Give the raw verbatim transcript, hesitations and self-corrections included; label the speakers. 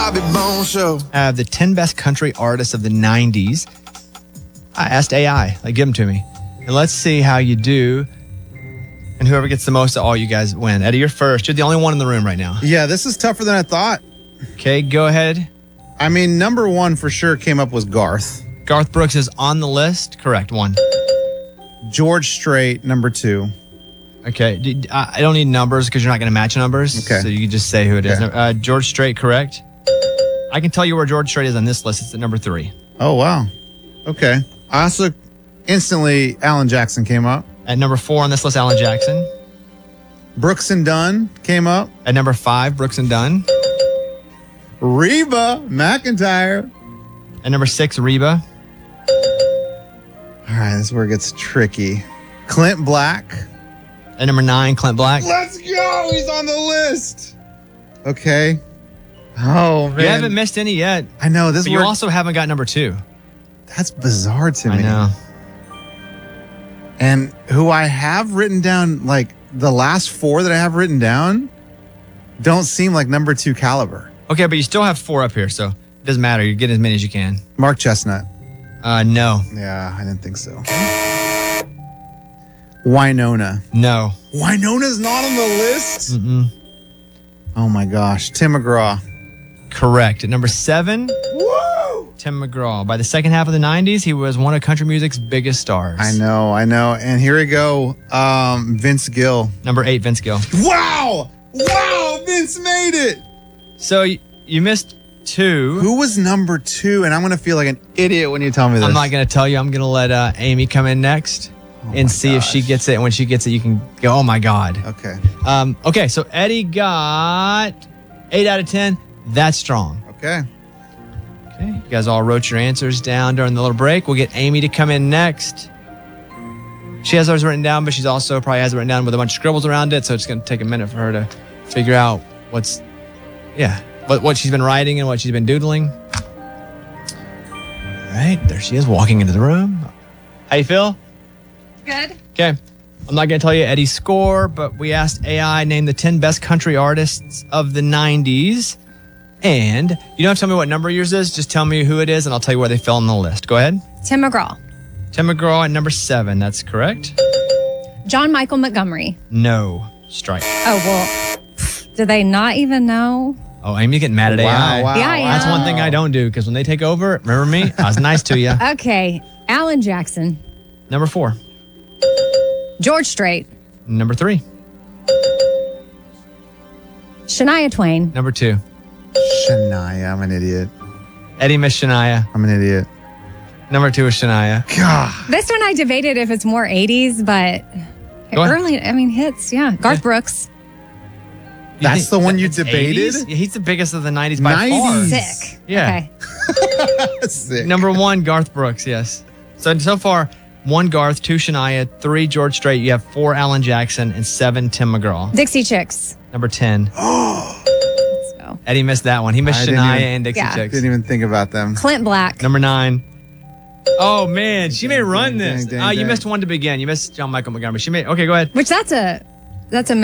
Speaker 1: Bobby Bones Show.
Speaker 2: Uh, the ten best country artists of the nineties. I asked A I, like, give them to me. And let's see how you do. And whoever gets the most of all you guys win. Eddie, you're first. You're the only one in the room right now.
Speaker 3: Yeah, this is tougher than I thought.
Speaker 2: Okay, go ahead.
Speaker 3: I mean, number one for sure came up was Garth.
Speaker 2: Garth Brooks is on the list. Correct, one.
Speaker 3: George Strait, number two.
Speaker 2: Okay, d- I don't need numbers because you're not going to match numbers.
Speaker 3: Okay.
Speaker 2: So you can just say who it is.
Speaker 3: Okay.
Speaker 2: Uh, George Strait, correct? I can tell you where George Strait is on this list. It's at number three.
Speaker 3: Oh, wow. Okay. I also instantly, Alan Jackson came up.
Speaker 2: At number four on this list, Alan Jackson.
Speaker 3: Brooks and Dunn came up.
Speaker 2: At number five, Brooks and Dunn.
Speaker 3: Reba McEntire.
Speaker 2: At number six, Reba.
Speaker 3: All right, this is where it gets tricky. Clint Black.
Speaker 2: At number nine, Clint Black.
Speaker 3: Let's go. He's on the list. Okay. Oh, man.
Speaker 2: You haven't missed any yet.
Speaker 3: I know. This
Speaker 2: But
Speaker 3: is
Speaker 2: you
Speaker 3: where,
Speaker 2: also haven't got number two.
Speaker 3: That's bizarre to me.
Speaker 2: I know.
Speaker 3: And who I have written down, like the last four that I have written down, don't seem like number two caliber.
Speaker 2: Okay, but you still have four up here, so it doesn't matter. You get as many as you can.
Speaker 3: Mark Chestnut.
Speaker 2: Uh, no.
Speaker 3: Yeah, I didn't think so. Winona.
Speaker 2: No.
Speaker 3: Winona's not on the list?
Speaker 2: Mm-mm.
Speaker 3: Oh my gosh. Tim McGraw.
Speaker 2: Correct. At number seven,
Speaker 3: Woo!
Speaker 2: Tim McGraw. By the second half of the nineties, he was one of country music's biggest stars.
Speaker 3: I know, I know. And here we go. Um, Vince Gill.
Speaker 2: Number eight, Vince Gill.
Speaker 3: Wow! Wow! Vince made it!
Speaker 2: So y- you missed two.
Speaker 3: Who was number two? And I'm going to feel like an idiot when you tell me this.
Speaker 2: I'm not going to tell you. I'm going to let uh, Amy come in next
Speaker 3: Oh
Speaker 2: and
Speaker 3: my
Speaker 2: see if she
Speaker 3: gosh.
Speaker 2: gets it. And when she gets it, you can go, oh my God.
Speaker 3: Okay.
Speaker 2: Um, okay, so Eddie got eight out of ten. That's strong.
Speaker 3: Okay.
Speaker 2: Okay, you guys all wrote your answers down during the little break. We'll get Amy to come in next. She has ours written down, but she's also probably has it written down with a bunch of scribbles around it. So it's going to take a minute for her to figure out what's, yeah, what, what she's been writing and what she's been doodling. All right, there she is walking into the room. How you feel?
Speaker 4: Good.
Speaker 2: Okay. I'm not going to tell you Eddie's score, but we asked A I name the ten best country artists of the nineties. And you don't have to tell me what number yours is. Just tell me who it is, and I'll tell you where they fell on the list. Go ahead.
Speaker 4: Tim McGraw.
Speaker 2: Tim McGraw at number seven. That's correct.
Speaker 4: John Michael Montgomery.
Speaker 2: No. Strike.
Speaker 4: Oh, well, do they not even know?
Speaker 2: Oh, Amy's getting mad at
Speaker 3: Wow,
Speaker 2: A I.
Speaker 3: wow.
Speaker 4: Yeah, I
Speaker 2: That's
Speaker 4: am.
Speaker 2: one thing I don't do, because when they take over, remember me? I was nice to you.
Speaker 4: Okay. Alan Jackson.
Speaker 2: Number four.
Speaker 4: George Strait.
Speaker 2: Number three.
Speaker 4: Shania Twain.
Speaker 2: Number two.
Speaker 3: Shania. I'm an idiot.
Speaker 2: Eddie Miss Shania.
Speaker 3: I'm an idiot.
Speaker 2: Number two is Shania.
Speaker 3: God.
Speaker 4: This one I debated if it's more eighties, but
Speaker 2: Go ahead.
Speaker 4: early, I mean, hits. Yeah. Garth
Speaker 2: Yeah.
Speaker 4: Brooks.
Speaker 2: You
Speaker 3: That's
Speaker 2: think
Speaker 3: the one you
Speaker 2: it's
Speaker 3: debated?
Speaker 2: eighties? Yeah, he's the biggest of the nineties by far.
Speaker 3: nineties.
Speaker 4: Sick.
Speaker 2: Yeah.
Speaker 4: Okay.
Speaker 3: Sick.
Speaker 2: Number one, Garth Brooks, yes. So, so far, one Garth, two Shania, three George Strait. You have four Alan Jackson and seven Tim McGraw.
Speaker 4: Dixie Chicks.
Speaker 2: Number ten.
Speaker 4: Let's go.
Speaker 2: Eddie missed that one. He missed
Speaker 3: I didn't
Speaker 2: Shania
Speaker 3: even-
Speaker 2: and Dixie
Speaker 4: Yeah.
Speaker 2: Chicks.
Speaker 3: Didn't even think about them.
Speaker 4: Clint Black.
Speaker 2: Number nine. Oh, man. She may
Speaker 3: Dang,
Speaker 2: run
Speaker 3: dang,
Speaker 2: this.
Speaker 3: dang,
Speaker 2: Ah, you
Speaker 3: dang.
Speaker 2: missed one to begin. You missed John Michael Montgomery. She may. Okay, go ahead.
Speaker 4: Which that's a, that's a